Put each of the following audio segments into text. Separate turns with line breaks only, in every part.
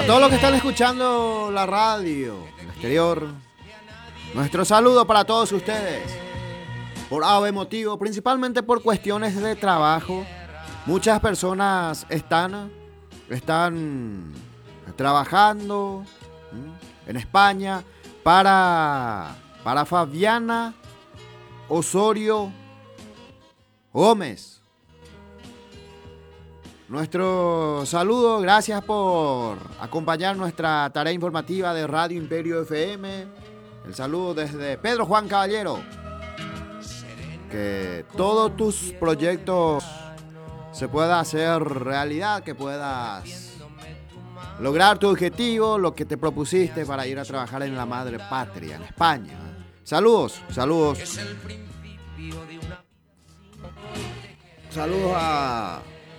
A todos los que están escuchando la radio en el exterior, nuestro saludo para todos ustedes. Por A motivo, principalmente por cuestiones de trabajo, muchas personas están trabajando en España para Fabiana Osorio Gómez. Nuestro saludo, gracias por acompañar nuestra tarea informativa de Radio Imperio FM. El saludo desde Pedro Juan Caballero. Que todos tus proyectos se puedan hacer realidad, que puedas lograr tu objetivo, lo que te propusiste para ir a trabajar en la madre patria, en España. Saludos. Saludos a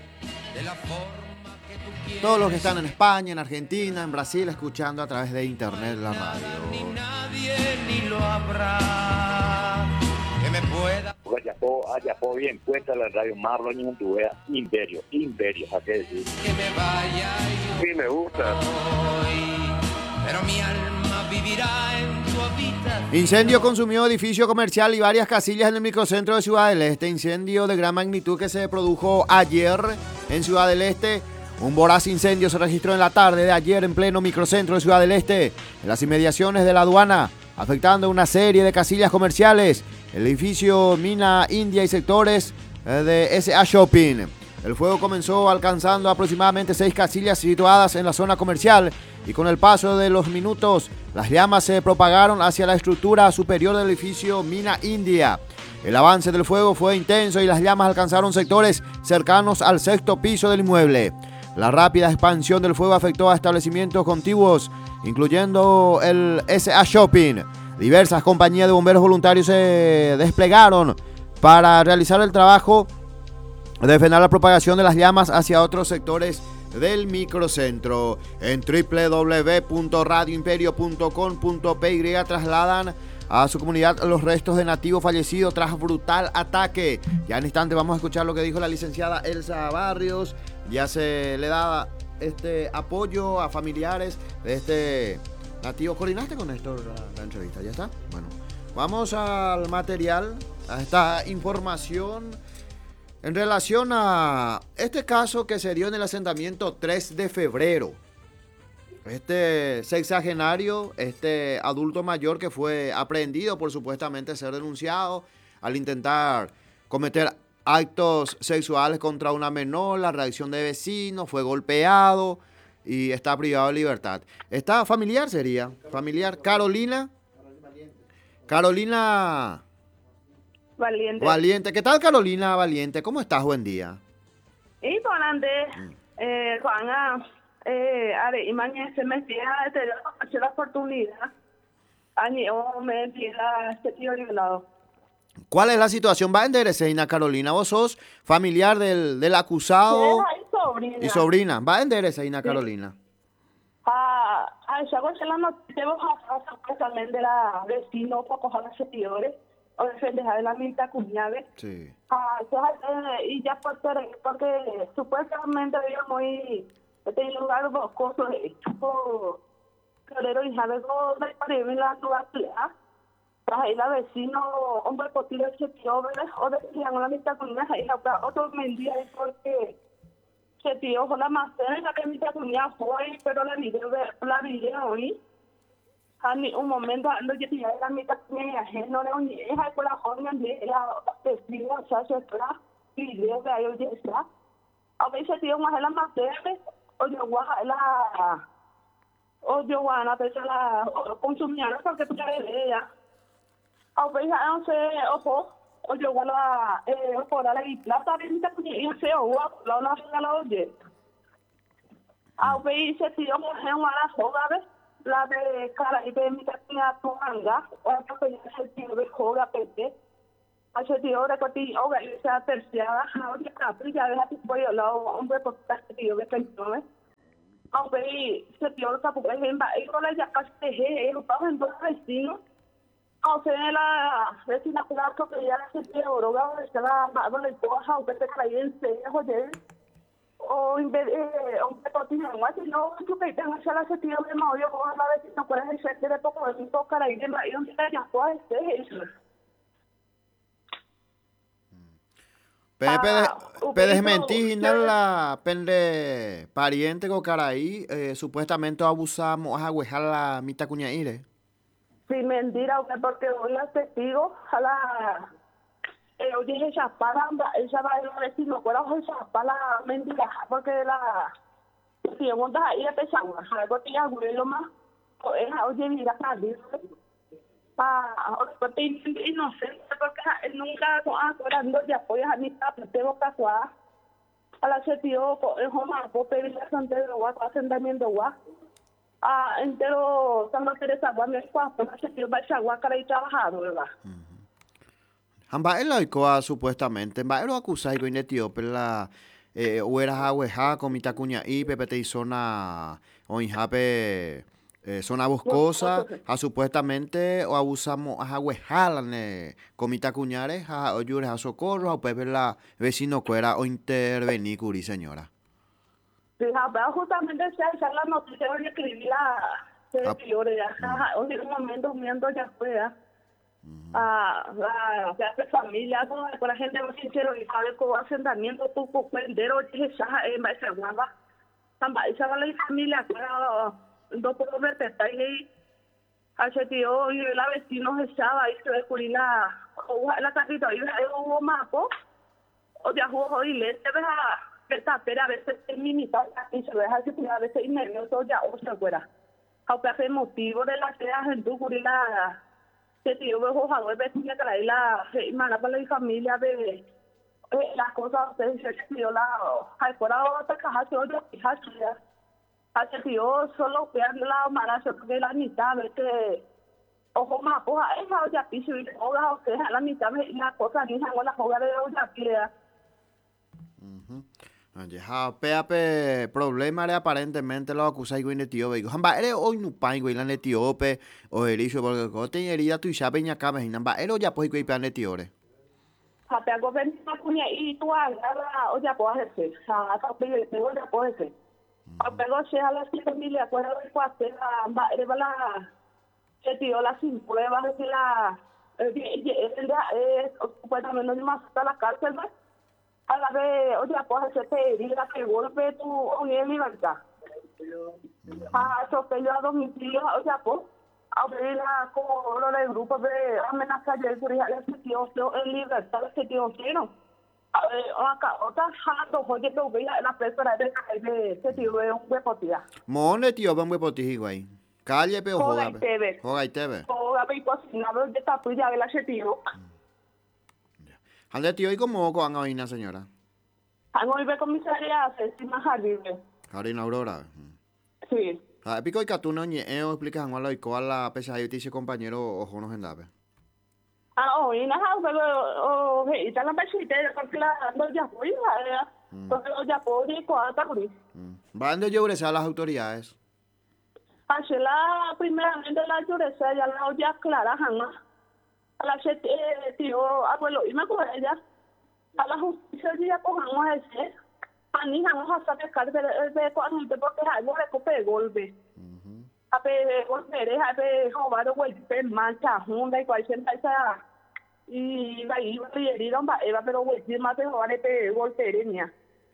todos los que están en España, en Argentina, en Brasil, escuchando a través de internet la radio.
Ayapo bien, cuenta la radio Marlon y Montuea, Imperio, ¿a qué decir? Sí, me gusta.
Pero mi alma vivirá en tu habitación.
Incendio consumió edificio comercial y varias casillas en el microcentro de Ciudad del Este. Incendio de gran magnitud que se produjo ayer en Ciudad del Este. Un voraz incendio se registró en la tarde de ayer en pleno microcentro de Ciudad del Este, en las inmediaciones de la aduana, afectando una serie de casillas comerciales, el edificio Mina India y sectores de SA Shopping. El fuego comenzó alcanzando aproximadamente 6 casillas situadas en la zona comercial y con el paso de los minutos las llamas se propagaron hacia la estructura superior del edificio Mina India. El avance del fuego fue intenso y las llamas alcanzaron sectores cercanos al 6º piso del inmueble. La rápida expansión del fuego afectó a establecimientos contiguos, incluyendo el SA Shopping. Diversas compañías de bomberos voluntarios se desplegaron para realizar el trabajo de frenar la propagación de las llamas hacia otros sectores del microcentro. En www.radioimperio.com.py trasladan a su comunidad los restos de nativos fallecidos tras brutal ataque. Ya en instante vamos a escuchar lo que dijo la licenciada Elsa Barrios. Ya se le da apoyo a familiares de este nativo. ¿Coordinaste con esto la entrevista? ¿Ya está? Bueno, vamos al material, a esta información en relación a este caso que se dio en el asentamiento 3 de febrero. Este sexagenario, este adulto mayor que fue aprehendido por supuestamente ser denunciado al intentar cometer actos sexuales contra una menor, la reacción de vecinos, fue golpeado y está privado de libertad. Esta familiar sería, familiar Carolina Valiente. ¿Qué tal, Carolina Valiente? ¿Cómo estás? Buen día.
Y con Juana, imagen se me tira la oportunidad. Me tira este tío liberado.
¿Cuál es la situación? Va en Dereseina, Carolina. Vos sos familiar del acusado y sobrina. Va en Dereseina, Carolina.
Ya con la noticia también de la vecino para coger las señores o defender de la mitad cuñade.
Sí.
Y ya porque supuestamente había muy lugar boscoso tipo Calero y Javego de París la actualidad. Ahí la vecino, hombre, potilo se tío, o decían la mitad cuñada y otro mentira porque se tío con la macena y la que mitad cuñada fue, pero la video hoy. Un momento ando yo tenía la mitad cuñada, no le uní, es con la joven de la testigo, o sea, se está video de ahí hoy está. A veces tío más la macena, o yo voy a pesar la consumir porque tú sabes de ella. A veces no sé, o yo voy a por la plata de mi cuñada se o la una la oye. A veces tío mujer una joven la de cara y de mi cuñada tomanga o porque ya se tío de joven pete. Hace tío de que o sea terciada, no ya caprilla de ese pollo la hombre por este tío de pensión. A veces se tío está por ejemplo, y con la ya casi de él estaba en dos vecinos. O sea, la vecina claro que ya se tío droga, se la va le coja o que te cae en serio, oye. O en vez de un petotino, si no, tú que tengas hacia la sentido de Mario, con la vez no puedes decir de poco de tocar ahí, de ahí donde te ya puedes eso.
Desmentir la pende pariente con caraí, supuestamente abusamos a huejar la mitad cuñaire.
Sí, mentira, porque hoy las testigos a la oye esa para esa va a decir no puedo esa para mentira porque la si yo monta ahí a pesar algo que ya lo más es oye mira tarde porque inocente porque él nunca acordando de apoyo a mi papá tengo caso a la sentido es más por pedir la santa de agua asentamiento agua entero San Teresa agua mi cuarto la sentido va a agua para ir trabajando verdad.
Amba el oikoa supuestamente, amba el acusai con Etíope la ueras agueja con mita cuña y pepete y zona o injape zona boscosa, a supuestamente o abusamos a aguejalane con mita cuñares a oyures a socorro a pepe la vecino cuera o intervenir curi señora.
Sí, pero justamente esa la noticia hoy escribí la señora ya hoy en un momento viendo ya fue la familia, con la gente más sincero y sabe cómo asentamiento, tu cuendero, esa en esa guapa, esa la familia, no puedo verte, está ahí, hace tío, y la vecino estaba ahí, se descubrí la carrita, y hubo mapo, o ya jugó y le te deja, pero a veces es minita, y se lo deja así, a veces nervioso, ya, o se fuera. Aunque hace motivo de la gente, descubrí la que tío veo jugador de que trae la hermana para la familia de las cosas ustedes se tío la hay fuera otra caja se oye hija hace tío solo vean la hermana se porque la mitad de que ojo más pues esa ya piso y hoga ustedes a la mitad la cosa ni hago la joga de olla piedra.
Ya, peape problema le aparentemente lo acusáis con Etíope. Digo, hamba eres hoy no pan güey la Etíope o erizo porque no te herida tu ya peña cabe y hamba eres ya pues güey pan Etíope.
Hasta algo ven cuña y tú agarra o ya puedes hacer. Hasta pedir tengo ya puedes hacer. Pero si a las familia fuera de cuate la era la se tío la sin pruebas de la pues también no más hasta la cárcel ¿no? A la vez, oye, pues se te diga que golpe tu oye libertad. Atropello a domicilio, oye, pues, abrir la como de grupos de amenaza de seguridad de sitio en libertad de sitio cero. Otra jando, oye, que hubiera la persona de sitio de un huepotía.
Mone tío, vamos huepotí, güey. Calle peo joga. Joga y tebe.
Joga y cocinado de tapuya de la sitio.
Ande tío, ¿y cómo con Aina, señora?
Hago vive comisaría, Césima Jardine.
Karina Aurora.
Sí.
Pico y Catuno, explicas a y cuál la pesa y dice compañero ojo no gendabe.
Hoy nada, pero está la pesita, porque la ando ya fui, porque ya puedo ir cuarta por ahí.
¿Van de lloresa a las autoridades?
Hace la primeramente la lloresa, ya la olla clara, jamás. A la tío abuelo y me acuerdo ella a la justicia ya cojamos ese a ni vamos a sacar de cuando porque algo de golpe a pe golpe a pe robar golpe mancha junta y cualquier cosa y va ir dieron va pero golpe más de robar de golpe mía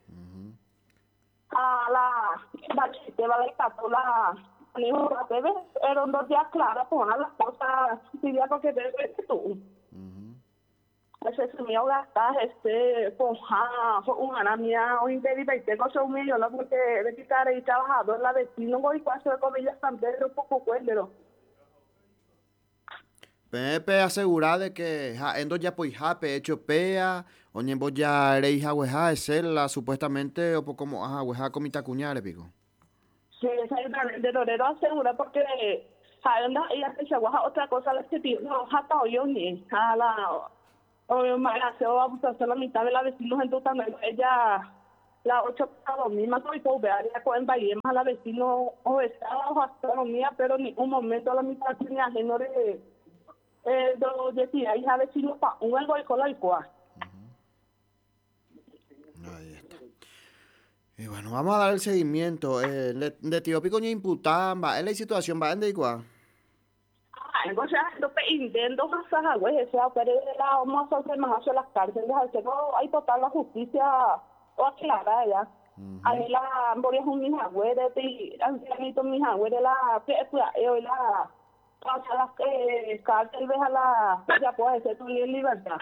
a la te va a estar la pero dos días claras poner las cosas diría porque debe tú ese se me gastar una mía o impedida y tengo un millón porque de quitar y trabajador la vecino voy cuatro de comillas San Pedro poco cuéndero.
Pepe asegura de que endo ya pues jape hecho pea o ni vos ya eres agüeja es la supuestamente o como agüeja comita cuñare pico.
Sí, exactamente, Lorero asegura porque saben ella se agüeja otra cosa la que tiene no hasta hoy ni a la se va a buscar la mitad de la vecinos en total ella la 8 misma soy pobre área con Bahía más la vecino o estaba o astronomía pero en ningún momento la mitad tenía género de decía hija vecino pa un algo y con la igual.
Ahí está. Y bueno, vamos a dar el seguimiento. De tío pico ni imputan, va, es la situación, va en de igual.
Entonces, intento pasar, güey, ese pero la vamos a hacer más hacia las cárceles, hacer no hay total la justicia o aclarada ya. Ahí la voy a un hija, güey, de ti, ancianito mi hija, güey, de la y la pasa las cárceles a la ya puede ser tu en libertad.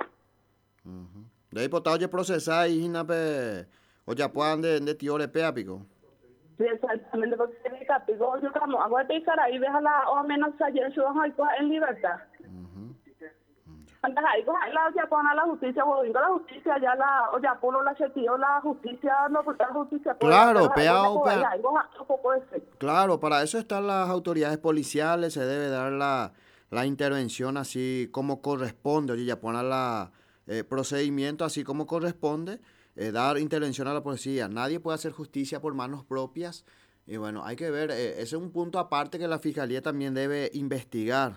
De diputado ya procesar y o ya puedan de tío le pea pico.
Sí, exactamente, porque se me capigó, yo como hago de picar ahí, deja la o menos ayer su en libertad. Antes ahí la ya pone la justicia, volviendo a la justicia, ya la, o ya polo la chequeó la justicia, no porque la justicia.
Claro, claro, para eso están las autoridades policiales, se debe dar la intervención así como corresponde, oye, ya pone la procedimiento así como corresponde, dar intervención a la policía. Nadie puede hacer justicia por manos propias. Y bueno, hay que ver, ese es un punto aparte que la Fiscalía también debe investigar,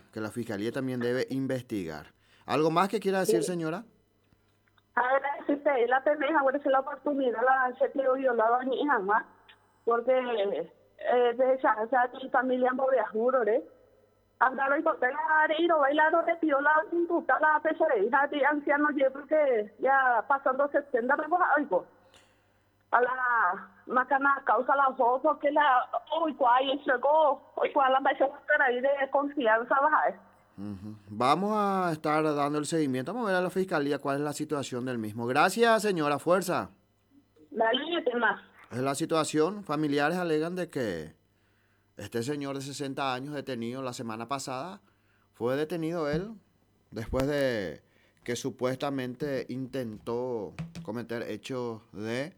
¿Algo más que quiera decir, señora?
A ver, si la pendeja, ahora es la oportunidad, la se quedó violada a mi hija más, porque de esa mi familia en pobre, juro, Andalo y papel a ir o bailando de piola, puta la pesadilla de anciano, yo porque ya pasando 60 me voy a algo. A la macana causa la foto que la hoy cuál llegó hoy cuál la va a estar ahí de confianza baja.
Vamos a estar dando el seguimiento, vamos a ver a la Fiscalía cuál es la situación del mismo. Gracias, señora, fuerza.
Dale, tema.
Es la situación, familiares alegan de que este señor de 60 años detenido la semana pasada, fue detenido él después de que supuestamente intentó cometer hechos de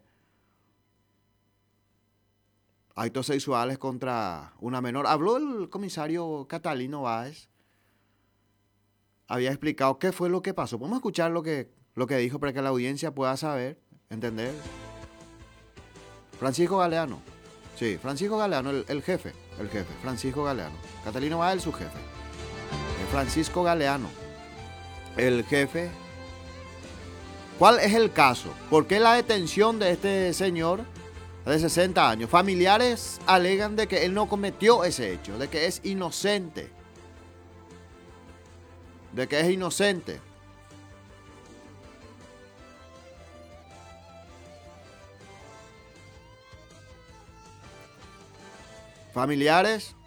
actos sexuales contra una menor. Habló el comisario Catalino Báez, había explicado qué fue lo que pasó. Vamos a escuchar lo que dijo para que la audiencia pueda saber, entender. Francisco Galeano. Sí, Francisco Galeano, el jefe, Francisco Galeano. Catalino Báez, su jefe. Francisco Galeano, el jefe. ¿Cuál es el caso? ¿Por qué la detención de este señor de 60 años? Familiares alegan de que él no cometió ese hecho, de que es inocente. Familiares